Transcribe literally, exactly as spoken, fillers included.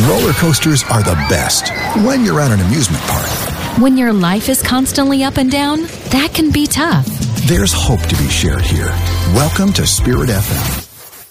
Roller coasters are the best when you're at an amusement park. When your life is constantly up and down, that can be tough. There's hope to be shared here. Welcome to Spirit F M.